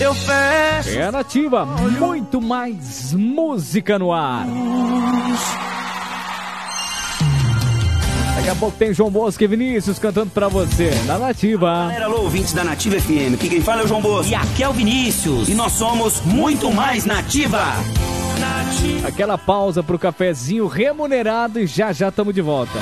eu fecho. É a Nativa, muito mais música no ar. Daqui a pouco tem João Bosco e Vinícius cantando pra você, na Nativa. Galera, alô, ouvintes da Nativa FM, aqui quem fala é o João Bosco. E aqui é o Vinícius. E nós somos muito mais Nativa. Aquela pausa pro cafezinho remunerado e já estamos de volta.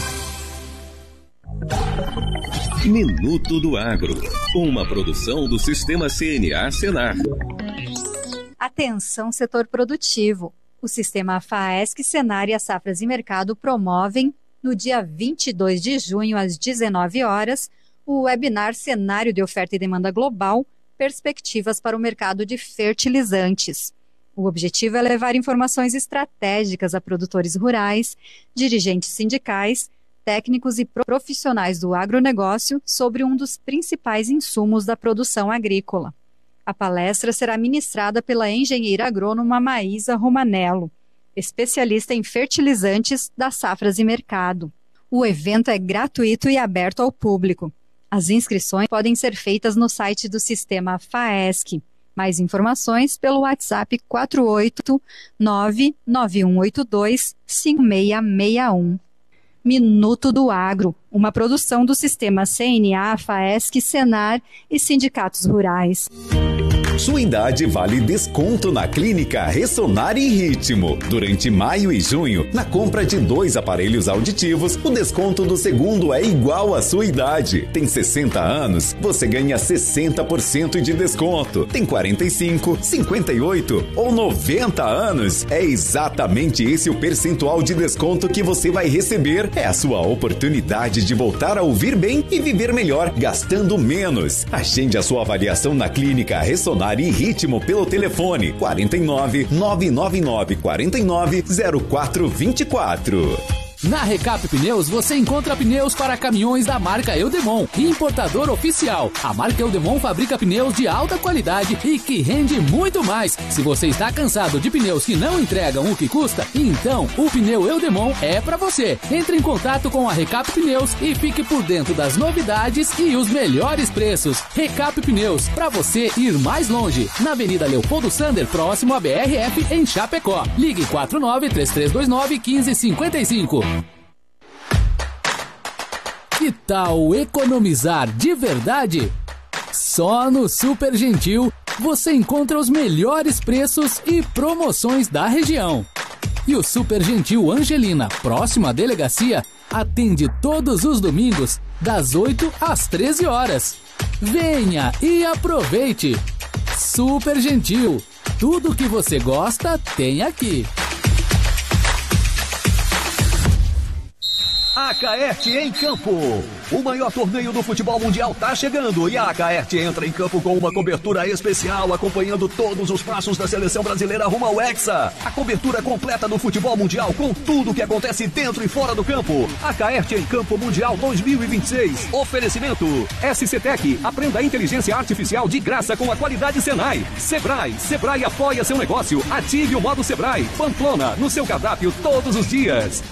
Minuto do Agro, uma produção do Sistema CNA Senar. Atenção, setor produtivo. O Sistema FAESC, Senar e a Safras e Mercado promovem, no dia 22 de junho, às 19 horas, o webinar Cenário de Oferta e Demanda Global, Perspectivas para o Mercado de Fertilizantes. O objetivo é levar informações estratégicas a produtores rurais, dirigentes sindicais, técnicos e profissionais do agronegócio sobre um dos principais insumos da produção agrícola. A palestra será ministrada pela engenheira agrônoma Maísa Romanello, especialista em fertilizantes da Safras e Mercado. O evento é gratuito e aberto ao público. As inscrições podem ser feitas no site do Sistema FAESC. Mais informações pelo WhatsApp 489-9182-5661. Minuto do Agro, uma produção do Sistema CNA, FAESC, Senar e sindicatos rurais. Sua idade vale desconto na Clínica Ressonar e Ritmo. Durante maio e junho, na compra de 2 aparelhos auditivos, o desconto do segundo é igual à sua idade. Tem 60 anos, você ganha 60% de desconto. Tem 45, 58 ou 90 anos, é exatamente esse o percentual de desconto que você vai receber. É a sua oportunidade de voltar a ouvir bem e viver melhor, gastando menos. Agende a sua avaliação na Clínica Ressonar e Ritmo pelo telefone 49 999 49 0424. Na Recap Pneus você encontra pneus para caminhões da marca Eudemon, importador oficial. A marca Eudemon fabrica pneus de alta qualidade e que rende muito mais. Se você está cansado de pneus que não entregam o que custa, então o pneu Eudemon é para você. Entre em contato com a Recap Pneus e fique por dentro das novidades e os melhores preços. Recap Pneus, para você ir mais longe. Na Avenida Leopoldo Sander, próximo à BRF, em Chapecó. Ligue 49-3329-1555. Que tal economizar de verdade? Só no Super Gentil você encontra os melhores preços e promoções da região. E o Super Gentil Angelina, próximo à delegacia, atende todos os domingos, das 8 às 13 horas. Venha e aproveite! Super Gentil, tudo que você gosta tem aqui. Acaerte em Campo. O maior torneio do futebol mundial tá chegando e a Acaerte entra em campo com uma cobertura especial acompanhando todos os passos da seleção brasileira rumo ao Hexa. A cobertura completa do futebol mundial com tudo o que acontece dentro e fora do campo. Acaerte em Campo Mundial 2026. Oferecimento SCTec. Aprenda a inteligência artificial de graça com a qualidade Senai. Sebrae apoia seu negócio. Ative o modo Sebrae. Pamplona, no seu cardápio todos os dias.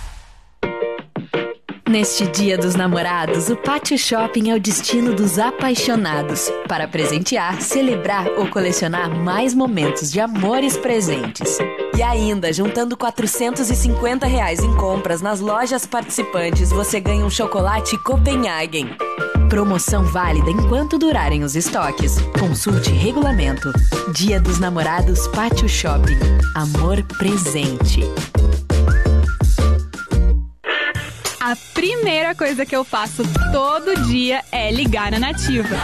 Neste Dia dos Namorados, o Pátio Shopping é o destino dos apaixonados. Para presentear, celebrar ou colecionar mais momentos de amores presentes. E ainda, juntando R$450 em compras nas lojas participantes, você ganha um chocolate Copenhagen. Promoção válida enquanto durarem os estoques. Consulte regulamento. Dia dos Namorados, Pátio Shopping. Amor presente. A primeira coisa que eu faço todo dia é ligar na Nativa.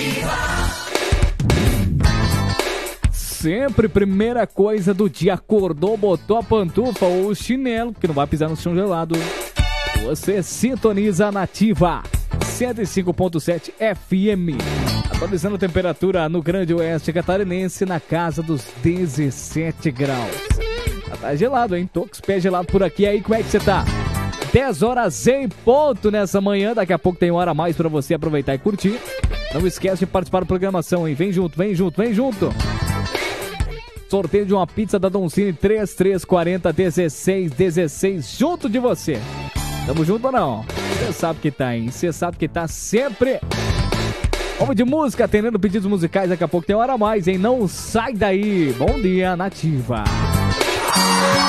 Sempre primeira coisa do dia. Acordou, botou a pantufa ou o chinelo, que não vai pisar no chão gelado. Você sintoniza a Nativa 105.7 FM. Atualizando a temperatura no Grande Oeste Catarinense na casa dos 17 graus. Tá gelado, hein? Tô com os pés gelados por aqui. Aí, como é que você tá? 10 horas em ponto nessa manhã. Daqui a pouco tem hora a mais pra você aproveitar e curtir. Não esquece de participar da programação, hein? Vem junto, vem junto, vem junto. Sorteio de uma pizza da Doncini 3340-1616 junto de você. Tamo junto ou não? Você sabe que tá, hein? Você sabe que tá sempre Vamos de música, atendendo pedidos musicais. Daqui a pouco tem hora a mais, hein? Não sai daí. Bom dia, Nativa.